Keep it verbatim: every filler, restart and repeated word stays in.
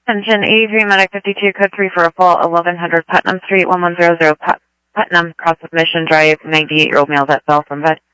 Attention, eighty-three Medic fifty-two, code three for a fall, eleven hundred Putnam Street, one one zero zero Put Putnam, cross of Mission Drive, ninety-eight-year-old male that fell from bed.